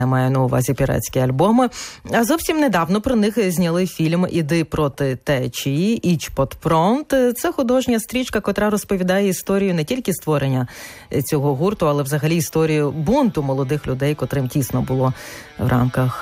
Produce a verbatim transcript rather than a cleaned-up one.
маю на увазі піратські альбоми. А зовсім недавно про них зняли фільм «Іди проти течії», «Іч под пронт». Це художня стрічка, котра розповідає історію не тільки створення цього гурту, але взагалі історію бунту молодих людей, котрим тісно було в рамках